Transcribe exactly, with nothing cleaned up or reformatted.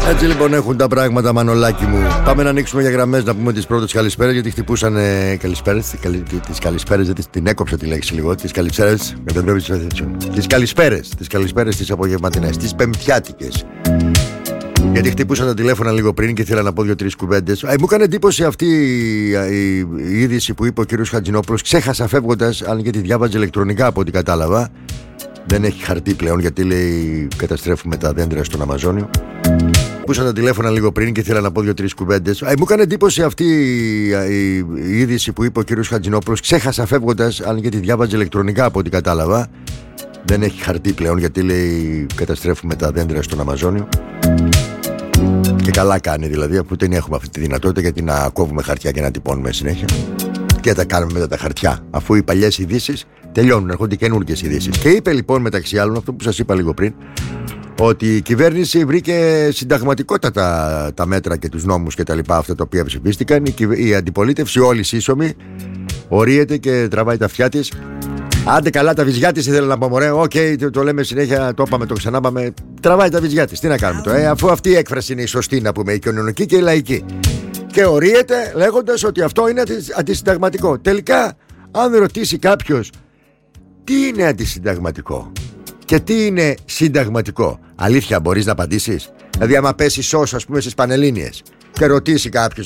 Έτσι λοιπόν έχουν τα πράγματα, Μανολάκι μου. Πάμε να ανοίξουμε για γραμμές, να πούμε τις πρώτες καλησπέρες, γιατί χτυπούσαν καλησπέρες. Τις καλησπέρες, γιατί την έκοψα τη λέξη λίγο. Τις καλησπέρες, τις καλησπέρες, τις καλησπέρες τις απογευματινές, τις πεμπτιάτικες. Γιατί χτυπούσαν τα τηλέφωνα λίγο πριν και ήθελα να πω δύο-τρεις κουβέντες. Ε, μου έκανε εντύπωση αυτή η, η, η είδηση που είπε ο κύριος Χατζηνόπουλος. Ξέχασα φεύγοντας, αν γιατί διάβαζε ηλεκτρονικά από ό,τι κατάλαβα. Δεν έχει χαρτί πλέον, γιατί λέει καταστρέφουμε τα δέντρα στον Αμαζόνιο. Χτυπούσαν τα τηλέφωνα λίγο πριν και ήθελα να πω δύο-τρεις κουβέντες. Ε, μου έκανε εντύπωση αυτή η, η, η είδηση που είπε ο κύριος Χατζηνόπουλος. Ξέχασα φεύγοντας, αν γιατί διάβαζε ηλεκτρονικά από ό,τι κατάλαβα. Δεν έχει χαρτί πλέον, γιατί λέει καταστρέφουμε τα δέντρα στον Αμαζόνιο. Και καλά κάνει δηλαδή, αφού δεν έχουμε αυτή τη δυνατότητα, γιατί να κόβουμε χαρτιά και να τυπώνουμε συνέχεια. Και τα κάνουμε μετά τα χαρτιά, αφού οι παλιές ειδήσεις τελειώνουν, έρχονται καινούργιες ειδήσεις. Και είπε λοιπόν μεταξύ άλλων αυτό που σας είπα λίγο πριν, ότι η κυβέρνηση βρήκε συνταγματικότατα τα μέτρα και τους νόμους και τα λοιπά, αυτά τα οποία ψηφίστηκαν. Η, η αντιπολίτευση όλη σύσσωμη ορίεται και τραβάει τα αυτιά της. Άντε καλά, τα βυζιά της ήθελα να πω, μωρέ. Οκ, okay, το, το λέμε συνέχεια, το είπαμε, το ξανάπαμε. Τραβάει τα βυζιά της. Τι να κάνουμε τώρα, ε, αφού αυτή η έκφραση είναι η σωστή, να πούμε, η κοινωνική και η λαϊκή. Και ορίεται λέγοντας ότι αυτό είναι αντισυνταγματικό. Τελικά, αν ρωτήσει κάποιος τι είναι αντισυνταγματικό και τι είναι συνταγματικό, αλήθεια μπορείς να απαντήσεις? Δηλαδή, άμα πέσει σως, ας πούμε, στις Πανελλήνιες και ρωτήσει κάποιος,